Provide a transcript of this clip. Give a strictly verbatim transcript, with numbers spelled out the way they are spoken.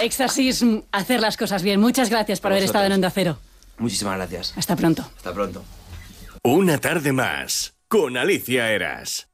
Éxtasis, hacer las cosas bien. Muchas gracias por A haber estado en vosotros. Onda Cero. Muchísimas gracias. Hasta pronto. Hasta pronto. Una tarde más con Alicia Eras.